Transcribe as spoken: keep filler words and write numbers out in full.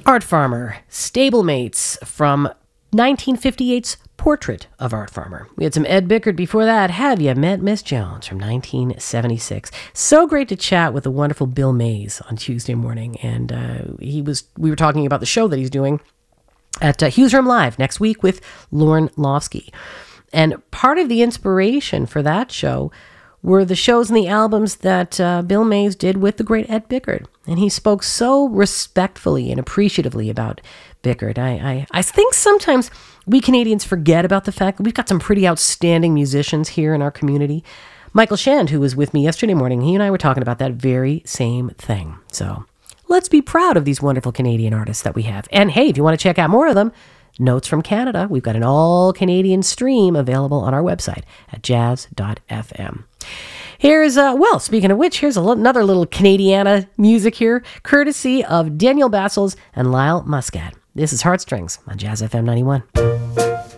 Art Farmer, Stablemates from nineteen fifty-eight's Portrait of Art Farmer. We had some Ed Bickert before that. Have You Met Miss Jones from nineteen seventy-six. So great to chat with the wonderful Bill Mays on Tuesday morning. And uh, he was. we were talking about the show that he's doing at uh, Hughes Room Live next week with Lorne Lofsky. And part of the inspiration for that show were the shows and the albums that uh, Bill Mays did with the great Ed Bickert. And he spoke so respectfully and appreciatively about Bickert. I, I, I think sometimes we Canadians forget about the fact that we've got some pretty outstanding musicians here in our community. Michael Shand, who was with me yesterday morning, he and I were talking about that very same thing. So let's be proud of these wonderful Canadian artists that we have. And hey, if you want to check out more of them, Notes from Canada, we've got an all-Canadian stream available on our website at jazz dot f m. Here's, uh, well, speaking of which, here's a l- another little Canadiana music here, courtesy of Daniel Bassels and Lyle Muscat. This is Heartstrings on Jazz F M ninety-one.